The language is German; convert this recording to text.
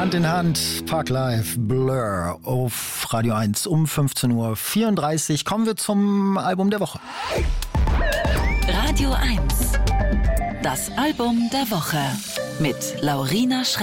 Hand in Hand, Parklife, Blur auf Radio 1 um 15.34 Uhr. Kommen wir zum Album der Woche. Radio 1, das Album der Woche mit Laurina Schreck.